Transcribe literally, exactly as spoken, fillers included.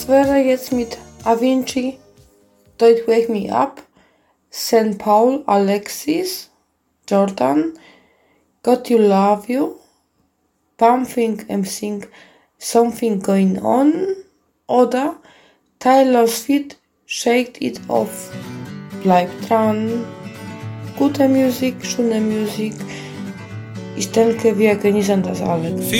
wäre jetzt mit Avicii, Don't Wake Me Up, Saint Paul, Alexis, Jordan, Got You Love You, Pumping and Sing Something Going On oder Taylor Swift, Shake It Off. Bleibt dran. Gute Musik, schöne Musik. Ich denke, wir genießen das alle.